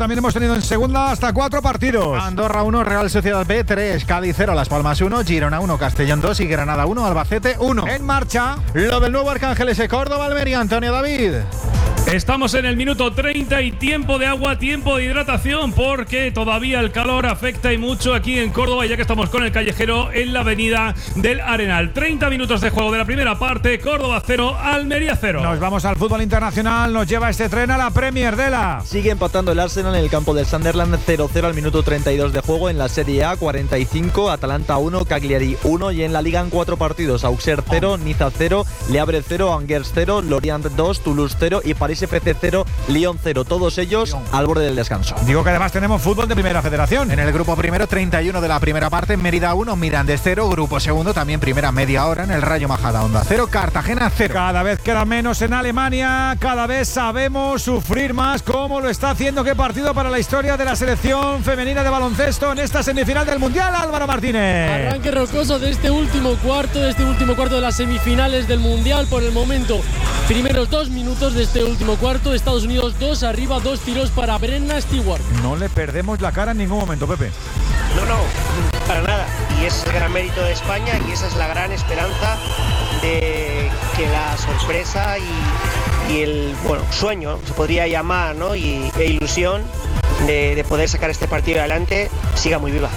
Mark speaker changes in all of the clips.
Speaker 1: también hemos tenido en segunda hasta 4 partidos.
Speaker 2: Andorra 1, Real Sociedad B 3, Cádiz 0, Las Palmas 1, Girona 1, Castellón 2 y Granada 1, Albacete 1.
Speaker 1: En marcha
Speaker 2: Lo del nuevo Arcángeles de Córdoba, Almería, Antonio David.
Speaker 3: Estamos en el minuto 30 y tiempo de agua, tiempo de hidratación, porque todavía el calor afecta y mucho aquí en Córdoba, ya que estamos con el callejero en la avenida del Arenal. 30 minutos de juego de la primera parte, Córdoba 0, Almería 0.
Speaker 1: Nos vamos al fútbol internacional, nos lleva este tren a la Premier de la.
Speaker 4: Sigue empatando el Arsenal en el campo del Sunderland 0-0 al minuto 32 de juego. En la Serie A 45, Atalanta 1, Cagliari 1 y en la Liga en 4 partidos, Auxerre 0, Niza 0, Le Havre 0, Angers 0, Lorient 2, Toulouse 0 y París FC 0, Lyon 0, todos ellos al borde del descanso.
Speaker 1: Digo que además tenemos fútbol de primera federación.
Speaker 2: En el grupo primero, 31 de la primera parte, Mérida 1, Mirandés 0, grupo segundo, también primera media hora en el Rayo Majadahonda 0, Cartagena 0.
Speaker 1: Cada vez queda menos en Alemania, cada vez sabemos sufrir más. ¿Cómo lo está haciendo? ¿Qué partido para la historia de la selección femenina de baloncesto en esta semifinal del Mundial, Álvaro Martínez?
Speaker 5: Arranque rocoso de este último cuarto de las semifinales del Mundial. Por el momento, primeros 2 minutos de este último cuarto, Estados Unidos 2 arriba, 2 tiros para Brenna Stewart.
Speaker 1: No le perdemos la cara en ningún momento, Pepe.
Speaker 6: No, para nada. Y es el gran mérito de España y esa es la gran esperanza de que la sorpresa y el sueño, se podría llamar, ¿no? e ilusión de poder sacar este partido adelante siga muy viva.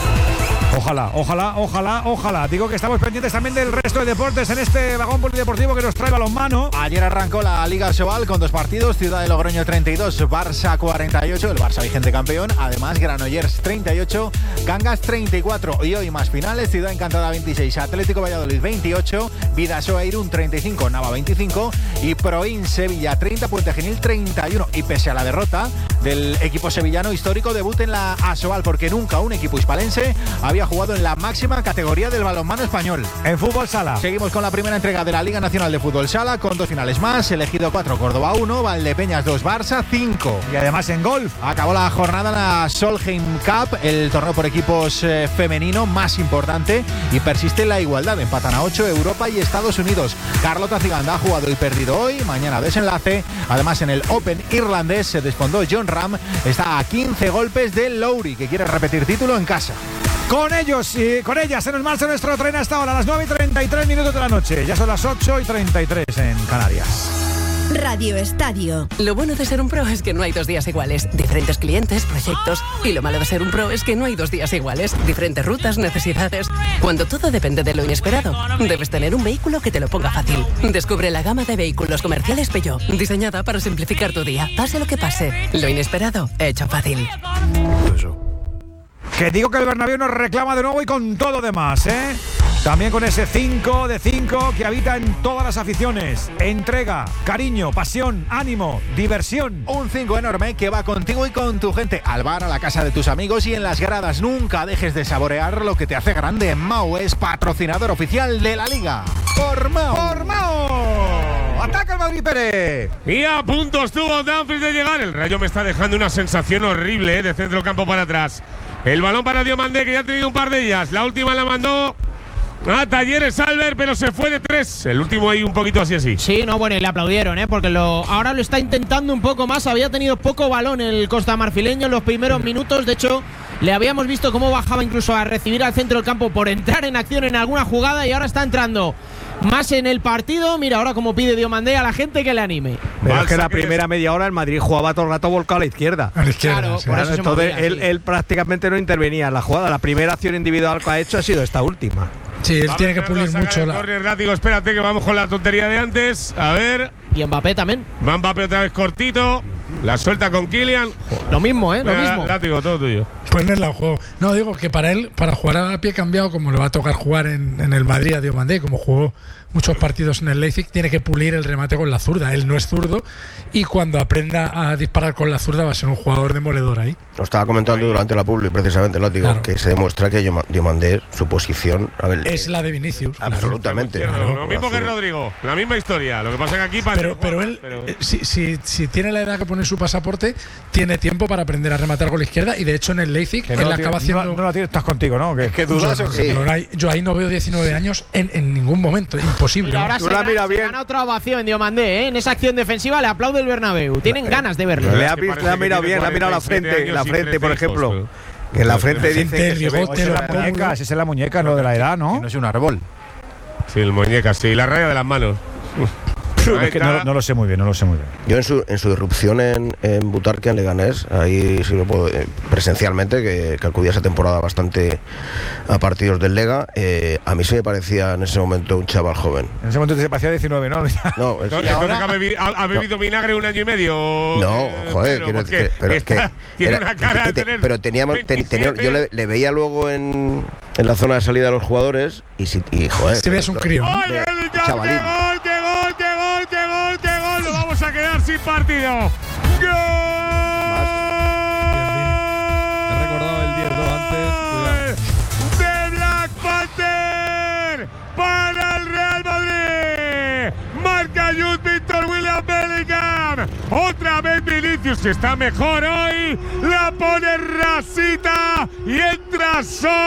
Speaker 1: Ojalá. Digo que estamos pendientes también del resto de deportes en este vagón polideportivo que nos trae balonmano.
Speaker 2: Ayer arrancó la Liga Sobal con 2 partidos, Ciudad de Logroño 32, Barça 48, el Barça vigente campeón, además Granollers 38, Cangas 34 y hoy más finales, Ciudad Encantada 26, Atlético Valladolid 28, Vidasoa Irún 35, Nava 25 y Proin Sevilla 30, Puente Genil 31 y pese a la derrota del equipo sevillano, histórico debut en la Asobal porque nunca un equipo hispalense había jugado en la máxima categoría del balonmano español.
Speaker 1: En fútbol sala
Speaker 2: seguimos con la primera entrega de la Liga Nacional de Fútbol Sala con 2 finales más, Elegido 4, Córdoba 1, Valdepeñas 2, Barça 5.
Speaker 1: Y además en golf
Speaker 2: acabó la jornada en la Solheim Cup, el torneo por equipos femenino más importante y persiste la igualdad, empatan a 8 Europa y Estados Unidos. Carlota Ciganda ha jugado y perdido hoy, mañana desenlace. Además en el Open irlandés se desfondó John Ram, está a 15 golpes de Lowry, que quiere repetir título en casa.
Speaker 1: Con ellos y con ellas se nos marcha nuestro tren hasta ahora, a las 9:33 minutos de la noche. Ya son las 8:33 en Canarias.
Speaker 7: Radio Estadio.
Speaker 8: Lo bueno de ser un pro es que no hay 2 días iguales. Diferentes clientes, proyectos. Y lo malo de ser un pro es que no hay 2 días iguales. Diferentes rutas, necesidades. Cuando todo depende de lo inesperado, debes tener un vehículo que te lo ponga fácil. Descubre la gama de vehículos comerciales Peugeot, diseñada para simplificar tu día. Pase lo que pase, lo inesperado, hecho fácil.
Speaker 1: Que digo que el Bernabéu nos reclama de nuevo y con todo demás, ¿eh? También con ese 5 de 5 que habita en todas las aficiones. Entrega, cariño, pasión, ánimo, diversión.
Speaker 2: Un 5 enorme que va contigo y con tu gente al bar, a la casa de tus amigos y en las gradas. Nunca dejes de saborear lo que te hace grande. Mau es patrocinador oficial de la Liga. ¡Por Mau!
Speaker 1: ¡Por Mau! ¡Ataca el Madrid, Pérez!
Speaker 9: Y a punto estuvo Dumfries de llegar. El Rayo me está dejando una sensación horrible, de centro campo para atrás. El balón para Diomandé, que ya ha tenido un par de ellas. La última la mandó a Talleres Albert, pero se fue de 3. El último ahí un poquito así.
Speaker 10: Sí, no, bueno, y le aplaudieron, porque ahora lo está intentando un poco más. Había tenido poco balón el costamarfileño en los primeros minutos. De hecho, le habíamos visto cómo bajaba incluso a recibir al centro del campo por entrar en acción en alguna jugada y ahora está entrando más en el partido. Mira ahora cómo pide Diomandé a la gente que le anime.
Speaker 11: Pero es que la primera media hora el Madrid jugaba todo el rato volcado a la izquierda.
Speaker 10: Claro, por eso
Speaker 11: entonces él prácticamente no intervenía en la jugada. La primera acción individual que ha hecho ha sido esta última.
Speaker 12: Sí, él tiene que pulir mucho
Speaker 9: la… Digo, espérate que vamos con la tontería de antes. A ver.
Speaker 10: Y Mbappé también.
Speaker 9: Va Mbappé otra vez cortito. La suelta con Kylian.
Speaker 10: Lo mismo, lo mismo.
Speaker 9: Látigo, todo tuyo.
Speaker 12: Ponerla al juego. No, digo que para él, para jugar a pie cambiado, como le va a tocar jugar en el Madrid a Diomandé, como jugó muchos partidos en el Leipzig, tiene que pulir el remate con la zurda. Él no es zurdo y cuando aprenda a disparar con la zurda va a ser un jugador demoledor ahí.
Speaker 13: Lo estaba comentando durante la publi, precisamente, Látigo, claro, que se demuestra que Diomandé, su posición…
Speaker 12: es la de Vinicius.
Speaker 13: Absolutamente.
Speaker 9: Claro. Lo mismo que Rodrigo, la misma historia. Lo que pasa es que aquí…
Speaker 12: Pero él, si tiene la edad que pone su pasaporte, tiene tiempo para aprender a rematar con la izquierda, y de hecho en el Leipzig él acaba haciendo...
Speaker 1: No la tienes, estás contigo, ¿no?
Speaker 2: ¿Qué dudas o qué?
Speaker 12: Yo ahí no veo 19 años en ningún momento, imposible.
Speaker 10: Y ahora
Speaker 11: Tú la mira bien.
Speaker 10: gana otra ovación Diomandé, ¿eh? En esa acción defensiva le aplaude el Bernabéu. Tienen ganas de verlo.
Speaker 11: Le ha mirado bien, le ha mirado la frente, por ejemplo. Que en la frente dice que se ve
Speaker 1: esa es la muñeca, lo de la edad, ¿no?
Speaker 2: Que no es un árbol.
Speaker 9: Sí, el muñeca, sí, la raya de las manos.
Speaker 1: Es que no lo sé muy bien,
Speaker 13: Yo en su irrupción en Butarque, en Leganés, ahí sí lo puedo, presencialmente, que acudía esa temporada bastante a partidos del Lega, a mí se me parecía en ese momento un chaval joven.
Speaker 1: En ese momento se parecía 19, ¿no?
Speaker 9: No, ¿ha bebido vinagre 1 año y medio?
Speaker 13: No, joder,
Speaker 9: tiene una cara de tener.
Speaker 13: Pero yo le veía luego en la zona de salida de los jugadores y joder.
Speaker 12: Se ve un crío.
Speaker 13: Chavalín.
Speaker 9: ¡Qué gol! Lo vamos a quedar sin partido. ¡Gol!
Speaker 4: He recordado el 10-2 antes.
Speaker 9: ¡De Black Panther! ¡Para el Real Madrid! Marca Jude Victor William Bellingham. Otra vez Vinicius, que está mejor hoy. La pone rasita y entra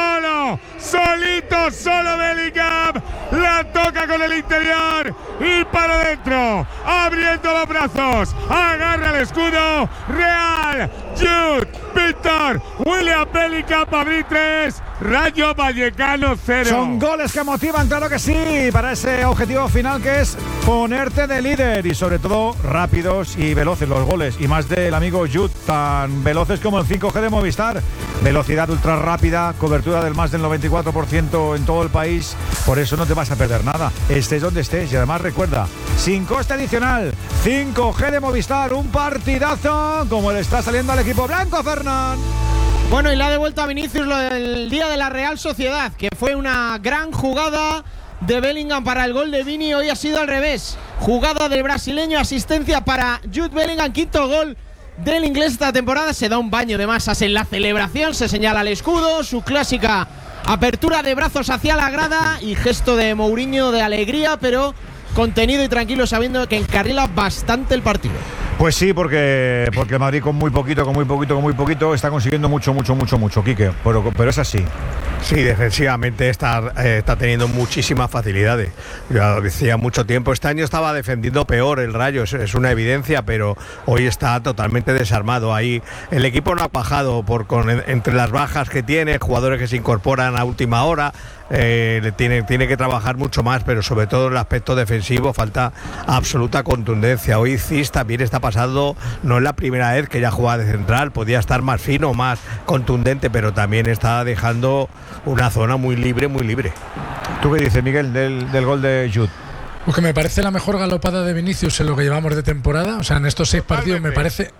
Speaker 9: solo Bellingham. La toca con el interior y para adentro, abriendo los brazos. Agarra el escudo. Real Jude Victor William Bellingham, Madrid 3, Rayo Vallecano 0.
Speaker 1: Son goles que motivan, claro que sí, para ese objetivo final que es ponerte de líder, y sobre todo rápidos y veloces los goles, y más del amigo Jude, tan veloces como el 5G de Movistar. Velocidad ultra rápida, cobertura del más del 94% en todo el país, por eso no te vas a perder nada, estés donde estés. Y además recuerda, sin coste adicional, 5G de Movistar, un partidazo como le está saliendo al equipo blanco, Fernán.
Speaker 10: Bueno, y le ha devuelto a Vinicius lo del día de la Real Sociedad, que fue una gran jugada de Bellingham para el gol de Vini. Hoy ha sido al revés, jugada del brasileño, asistencia para Jude Bellingham, quinto gol del inglés esta temporada. Se da un baño de masas en la celebración, se señala el escudo, su clásica apertura de brazos hacia la grada y gesto de Mourinho de alegría, pero contenido y tranquilo, sabiendo que encarrila bastante el partido.
Speaker 1: Pues sí, porque el Madrid con muy poquito está consiguiendo mucho, Quique, pero es así.
Speaker 11: Sí, defensivamente está teniendo muchísimas facilidades. Ya lo decía mucho tiempo, este año estaba defendiendo peor el Rayo, es una evidencia, pero hoy está totalmente desarmado. Ahí el equipo no ha bajado entre las bajas que tiene, jugadores que se incorporan a última hora. Tiene que trabajar mucho más, pero sobre todo en el aspecto defensivo falta absoluta contundencia. Hoy Cis también está pasando, no es la primera vez que ya juega de central, podía estar más fino, más contundente, pero también está dejando una zona muy libre.
Speaker 1: ¿Tú qué dices, Miguel, del gol de Jude?
Speaker 12: Porque me parece la mejor galopada de Vinicius en lo que llevamos de temporada. O sea, en estos 6 partidos me parece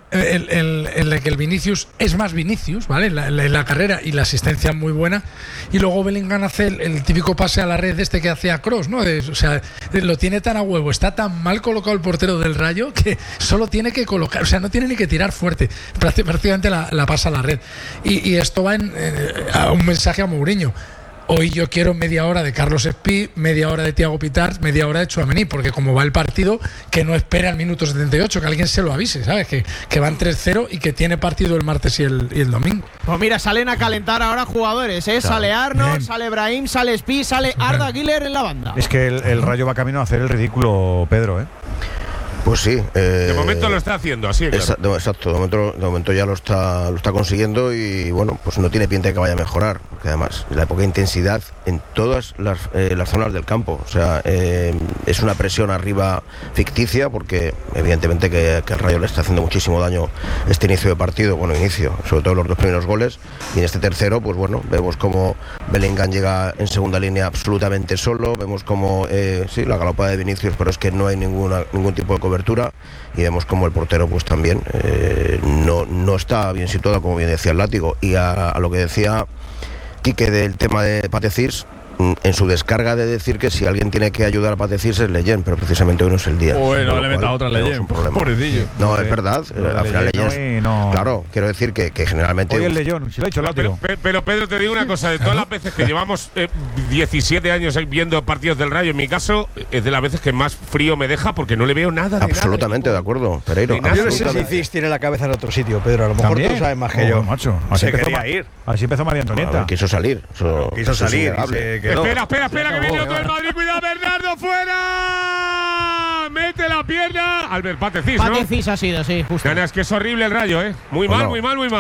Speaker 12: el que el Vinicius es más Vinicius, ¿vale? En la carrera, y la asistencia muy buena. Y luego Bellingham hace el típico pase a la red que hacía Kroos, ¿no? O sea, lo tiene tan a huevo, está tan mal colocado el portero del Rayo que solo tiene que colocar, o sea, no tiene ni que tirar fuerte. Prácticamente la pasa a la red. Y esto va a un mensaje a Mourinho. Hoy yo quiero media hora de Carlos Espí, media hora de Thiago Pitart, media hora de Tchouaméni, porque como va el partido, que no espera al minuto 78, que alguien se lo avise, ¿sabes? Que van 3-0 y que tiene partido el martes y el domingo.
Speaker 10: Pues mira, salen a calentar ahora jugadores, ¿eh? Claro. Sale Arnold, bien. Sale Brahim, sale Espí, sale Arda Güler en la banda.
Speaker 1: Es que el Rayo va camino a hacer el ridículo, Pedro, ¿eh?
Speaker 13: Pues sí.
Speaker 9: De momento lo está haciendo, así es. Claro.
Speaker 13: Exacto, de momento ya lo está consiguiendo, y bueno, pues no tiene pinta de que vaya a mejorar, porque además la poca intensidad en todas las zonas del campo. O sea, es una presión arriba ficticia, porque evidentemente que el Rayo le está haciendo muchísimo daño este inicio de partido, sobre todo los 2 primeros goles, y en este tercero, pues bueno, vemos como Bellingham llega en segunda línea absolutamente solo, vemos como la galopada de Vinicius, pero es que no hay ningún tipo de cobertura, y vemos como el portero pues también no está bien situado, como bien decía el Látigo. Y a lo que decía Quique del tema de Patecis, en su descarga de decir que si alguien tiene que ayudar a Patecirse es Leyen, pero precisamente hoy no es el día.
Speaker 3: Bueno, le meta otra Leyen. Pobrecillo.
Speaker 13: No, es verdad. Al final Leyen claro, quiero decir que generalmente.
Speaker 1: Hoy el Leyen, si lo ha hecho el
Speaker 9: pero Pedro, te digo una cosa, de todas las veces que llevamos 17 años viendo partidos del Rayo, en mi caso, es de las veces que más frío me deja porque no le veo nada de
Speaker 13: absolutamente
Speaker 9: nada.
Speaker 13: De acuerdo, Pereiro.
Speaker 11: Yo no sé si Cis tiene la cabeza en otro sitio, Pedro. A lo mejor tú sabes más que yo.
Speaker 1: Macho,
Speaker 11: se quería ir.
Speaker 1: Así empezó María Antonieta.
Speaker 13: Quiso salir.
Speaker 11: Quiso salir.
Speaker 9: Espera, que viene otro del Madrid. Cuidado, Bernardo, fuera. Mete la pierna. Albert Patecís, ¿no?
Speaker 10: Patecís ha sido, sí, justo.
Speaker 9: Es que es horrible el Rayo, ¿eh? Muy mal.